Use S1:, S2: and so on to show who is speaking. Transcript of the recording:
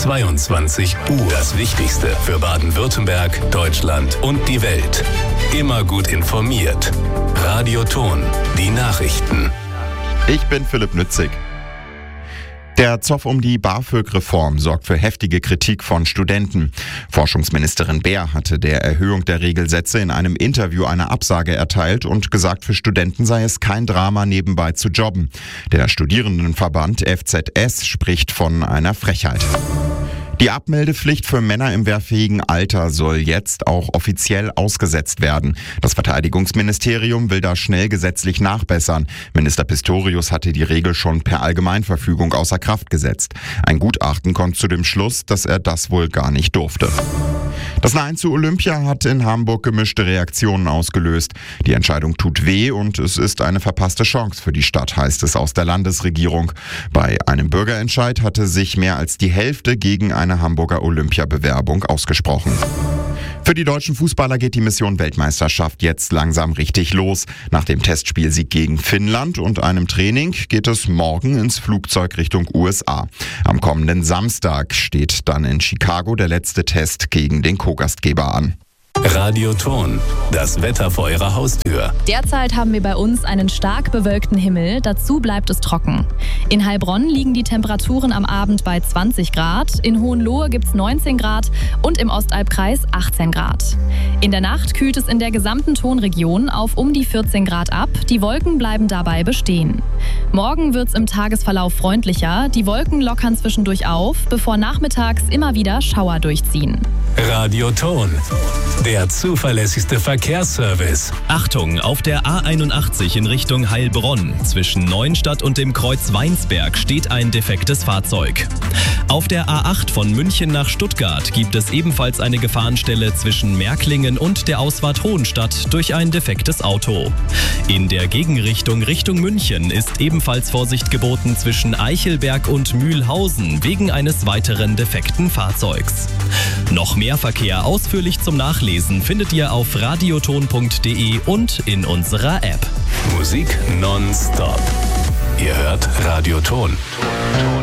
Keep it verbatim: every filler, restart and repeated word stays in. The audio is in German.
S1: zweiundzwanzig Uhr. Das Wichtigste für Baden-Württemberg, Deutschland und die Welt. Immer gut informiert. Radio Ton, die Nachrichten.
S2: Ich bin Philipp Nützig. Der Zoff um die BAföG-Reform sorgt für heftige Kritik von Studenten. Forschungsministerin Baer hatte der Erhöhung der Regelsätze in einem Interview eine Absage erteilt und gesagt, für Studenten sei es kein Drama, nebenbei zu jobben. Der Studierendenverband F Z S spricht von einer Frechheit. Die Abmeldepflicht für Männer im wehrfähigen Alter soll jetzt auch offiziell ausgesetzt werden. Das Verteidigungsministerium will da schnell gesetzlich nachbessern. Minister Pistorius hatte die Regel schon per Allgemeinverfügung außer Kraft gesetzt. Ein Gutachten kommt zu dem Schluss, dass er das wohl gar nicht durfte. Das Nein zu Olympia hat in Hamburg gemischte Reaktionen ausgelöst. Die Entscheidung tut weh und es ist eine verpasste Chance für die Stadt, heißt es aus der Landesregierung. Bei einem Bürgerentscheid hatte sich mehr als die Hälfte gegen eine Hamburger Olympiabewerbung ausgesprochen. Für die deutschen Fußballer geht die Mission Weltmeisterschaft jetzt langsam richtig los. Nach dem Testspielsieg gegen Finnland und einem Training geht es morgen ins Flugzeug Richtung U S A. Am kommenden Samstag steht dann in Chicago der letzte Test gegen den Co-Gastgeber an.
S1: Radio Ton, das Wetter vor Ihrer Haustür.
S3: Derzeit haben wir bei uns einen stark bewölkten Himmel, dazu bleibt es trocken. In Heilbronn liegen die Temperaturen am Abend bei zwanzig Grad, in Hohenlohe gibt es neunzehn Grad und im Ostalbkreis achtzehn Grad. In der Nacht kühlt es in der gesamten Tonregion auf um die vierzehn Grad ab, die Wolken bleiben dabei bestehen. Morgen wird es im Tagesverlauf freundlicher, die Wolken lockern zwischendurch auf, bevor nachmittags immer wieder Schauer durchziehen.
S1: Radio Ton, der zuverlässigste Verkehrsservice.
S4: Achtung, auf der A einundachtzig in Richtung Heilbronn zwischen Neuenstadt und dem Kreuz Weinsberg steht ein defektes Fahrzeug. Auf der A acht von München nach Stuttgart gibt es ebenfalls eine Gefahrenstelle zwischen Märklingen und der Ausfahrt Hohenstadt durch ein defektes Auto. In der Gegenrichtung Richtung München ist ebenfalls Vorsicht geboten zwischen Eichelberg und Mühlhausen wegen eines weiteren defekten Fahrzeugs. Noch mehr Verkehr ausführlich zum Nachlesen findet ihr auf radioton punkt de und in unserer App.
S1: Musik nonstop. Ihr hört Radio Ton.